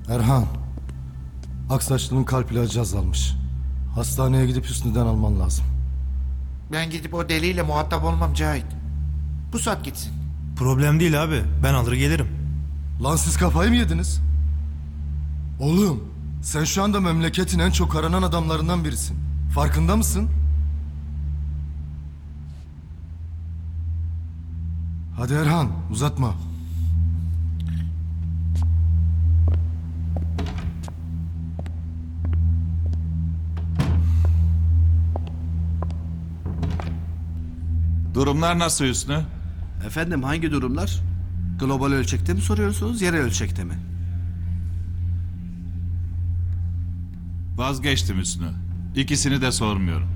Erhan, Aksaçlı'nın kalp ilacı azalmış. Hastaneye gidip Hüsnü'den alman lazım. Ben gidip o deliyle muhatap olmam Cahit. Bu saat gitsin. Problem değil abi. Ben alır gelirim. Lan siz kafayı mı yediniz? Oğlum, sen şu anda memleketin en çok aranan adamlarından birisin. Farkında mısın? Hadi Erhan, uzatma. Durumlar nasıl Hüsnü? Efendim hangi durumlar? Global ölçekte mi soruyorsunuz, yerel ölçekte mi? Vazgeçtim Hüsnü. İkisini de sormuyorum.